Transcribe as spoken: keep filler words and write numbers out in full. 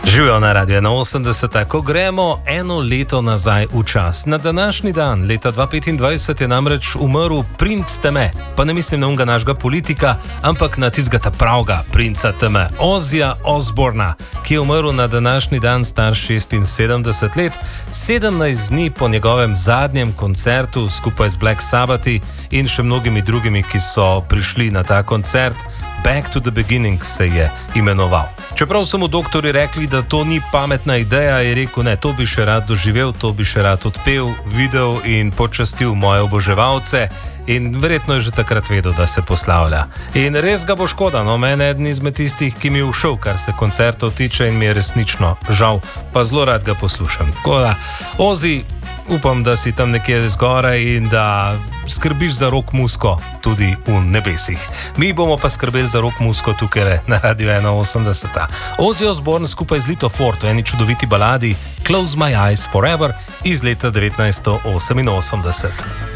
Živijo na Radio ena osemdeset, ko gremo eno leto nazaj v čas. Na današnji dan, leta dva tisoč petindvajset, je namreč umrl princ teme. Pa ne mislim na unga našega politika, ampak na tistega pravega princa teme, Ozzyja Osbourna, ki je umrl na današnji dan star šestinsedemdeset let, sedemnajst dni po njegovem zadnjem koncertu skupaj z Black Sabbathi in še mnogimi drugimi, ki so prišli na ta koncert. Back to the Beginning se je imenoval. Čeprav so mu doktori rekli, da to ni pametna ideja, je rekel, ne, to bi še rad doživel, to bi še rad odpel, videl in počastil moje oboževalce. In verjetno je že takrat vedel, da se poslavlja. In res ga bo škoda, no, meni je eden izmed tistih, ki mi je všel, kar se koncertov tiče, in mi je resnično žal, pa zelo rad ga poslušam. Tako da, Ozzy, upam, da si tam nekje zgoraj in da skrbiš za rock muziko tudi v nebesih. Mi bomo pa skrbeli za rock muziko tukaj na Radio ena osemdeset. Ozzy Osbourne skupaj z Lito Ford v eni čudoviti baladi Close My Eyes Forever iz leta devetnajststo oseminosemdeset.